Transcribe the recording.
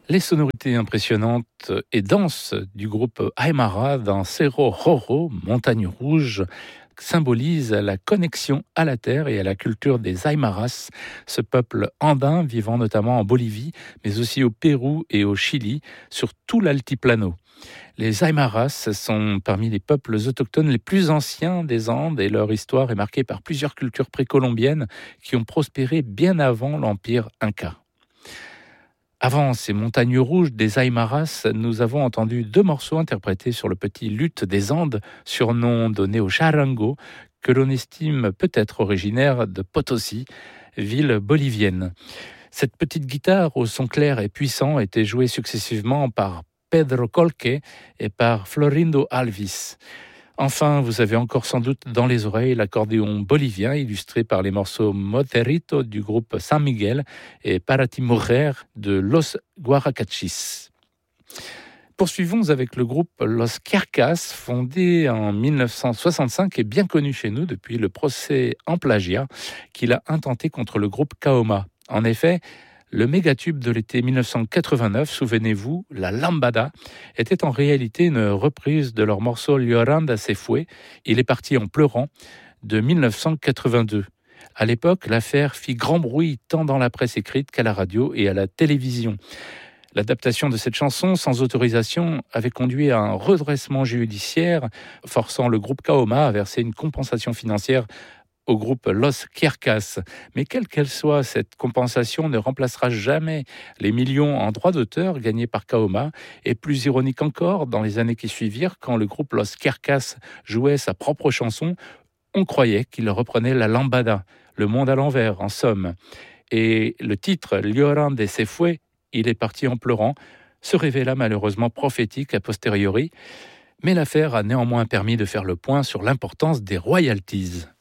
Les sonorités impressionnantes et denses du groupe Aymara dans Cerro Roro, Montagne Rouge, symbolisent la connexion à la terre et à la culture des Aymaras, ce peuple andin vivant notamment en Bolivie, mais aussi au Pérou et au Chili, sur tout l'altiplano. Les Aymaras sont parmi les peuples autochtones les plus anciens des Andes et leur histoire est marquée par plusieurs cultures précolombiennes qui ont prospéré bien avant l'empire Inca. Avant ces montagnes rouges des Aymaras, nous avons entendu 2 morceaux interprétés sur le petit luth des Andes, surnom donné au charango, que l'on estime peut-être originaire de Potosí, ville bolivienne. Cette petite guitare au son clair et puissant était jouée successivement par Pedro Colque et par Florindo Alvis. Enfin, vous avez encore sans doute dans les oreilles l'accordéon bolivien illustré par les morceaux Moterito du groupe San Miguel et Para ti Mujer de Los Guaracachis. Poursuivons avec le groupe Los Quercas, fondé en 1965 et bien connu chez nous depuis le procès en plagiat qu'il a intenté contre le groupe Kaoma. En effet, le mégatube de l'été 1989, souvenez-vous, la Lambada, était en réalité une reprise de leur morceau Lloranda se fue, Il est parti en pleurant, de 1982. À l'époque, l'affaire fit grand bruit tant dans la presse écrite qu'à la radio et à la télévision. L'adaptation de cette chanson, sans autorisation, avait conduit à un redressement judiciaire, forçant le groupe Kaoma à verser une compensation financière au groupe Los Quercas. Mais quelle qu'elle soit, cette compensation ne remplacera jamais les millions en droits d'auteur gagnés par Kaoma. Et plus ironique encore, dans les années qui suivirent, quand le groupe Los Quercas jouait sa propre chanson, on croyait qu'il reprenait la lambada, le monde à l'envers, en somme. Et le titre « Lloranda se fue », il est parti en pleurant, se révéla malheureusement prophétique a posteriori. Mais l'affaire a néanmoins permis de faire le point sur l'importance des royalties.